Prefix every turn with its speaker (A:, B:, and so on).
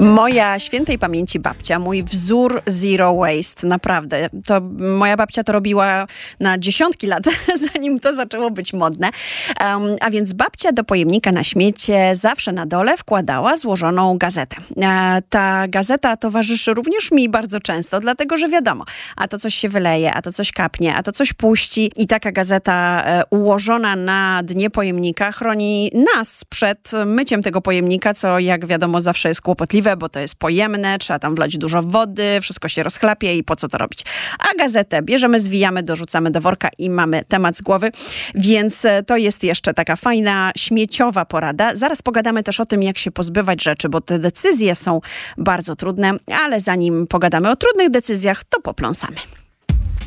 A: Moja świętej pamięci babcia, mój wzór zero waste, naprawdę. To moja babcia to robiła na dziesiątki lat, zanim to zaczęło być modne. A więc babcia do pojemnika na śmiecie zawsze na dole wkładała złożoną gazetę. Ta gazeta towarzyszy również mi bardzo często, dlatego że wiadomo, a to coś się wyleje, a to coś kapnie, a to coś puści i taka gazeta ułożona na dnie pojemnika chroni nas przed myciem tego pojemnika, co jak wiadomo zawsze jest kłopotliwe, bo to jest pojemne, trzeba tam wlać dużo wody, wszystko się rozchlapie i po co to robić. A gazetę bierzemy, zwijamy, dorzucamy do worka i mamy temat z głowy, więc to jest jeszcze taka fajna, śmieciowa porada. Zaraz pogadamy też o tym, jak się pozbywać rzeczy, bo te decyzje są bardzo trudne, ale zanim pogadamy o trudnych decyzjach, to popląsamy.